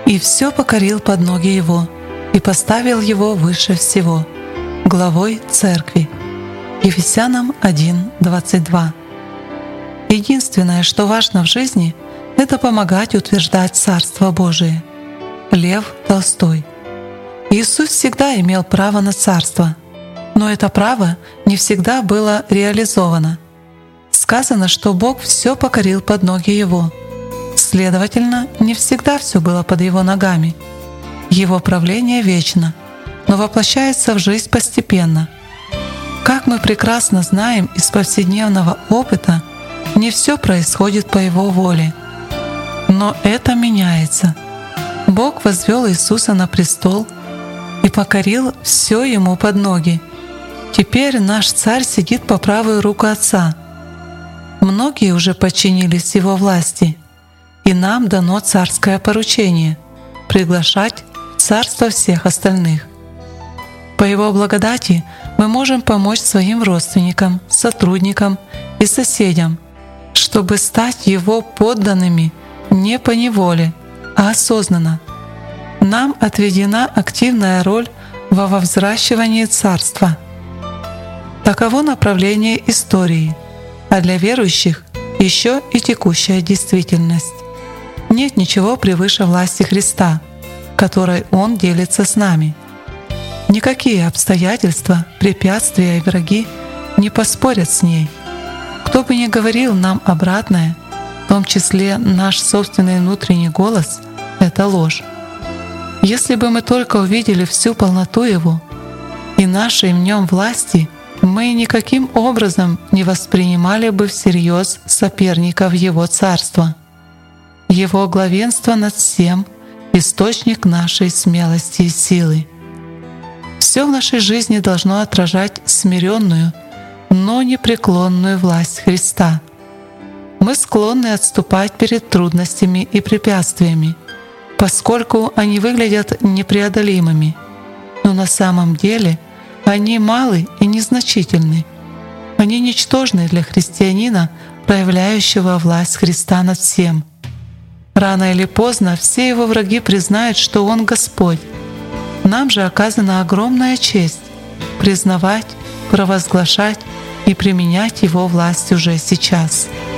и все покорил под ноги Его, и поставил Его выше всего, главой Церкви». Ефесянам 1:22. Единственное, что важно в жизни, это помогать утверждать Царство Божие. Лев Толстой. Иисус всегда имел право на царство, но это право не всегда было реализовано. Сказано, что Бог все покорил под ноги Его. Следовательно, не всегда все было под Его ногами. Его правление вечно, но воплощается в жизнь постепенно. Как мы прекрасно знаем из повседневного опыта, не все происходит по Его воле. Но это меняется. Бог возвел Иисуса на престол и покорил все Ему под ноги. Теперь наш Царь сидит по правую руку Отца. Многие уже подчинились Его власти, и нам дано царское поручение — приглашать в Царство всех остальных. По Его благодати мы можем помочь своим родственникам, сотрудникам и соседям, чтобы стать Его подданными не по неволе, а осознанно. Нам отведена активная роль во взращивании Царства. Таково направление истории, а для верующих еще и текущая действительность. Нет ничего превыше власти Христа, которой Он делится с нами. Никакие обстоятельства, препятствия и враги не поспорят с ней. Кто бы ни говорил нам обратное, в том числе наш собственный внутренний голос, это ложь. Если бы мы только увидели всю полноту Его и нашей в Нем власти, мы никаким образом не воспринимали бы всерьез соперников Его Царства. Его главенство над всем — источник нашей смелости и силы. Все в нашей жизни должно отражать смиренную, но непреклонную власть Христа. Мы склонны отступать перед трудностями и препятствиями, поскольку они выглядят непреодолимыми, но на самом деле они малы и незначительны. Они ничтожны для христианина, проявляющего власть Христа над всем. Рано или поздно все его враги признают, что Он Господь. Нам же оказана огромная честь признавать, провозглашать и применять Его власть уже сейчас.